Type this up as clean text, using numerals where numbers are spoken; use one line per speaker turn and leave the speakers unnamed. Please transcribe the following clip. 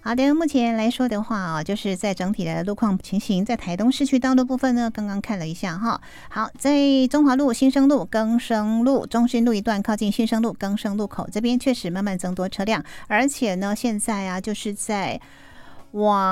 好的，目前来说的话啊，就是在整体的路况情形，在台东市区道路部分呢，刚刚看了一下哈。好，在中华路、新生路、更生路、中心路一段靠近新生路更生路口这边，确实慢慢增多车辆，而且呢，现在啊，就是在往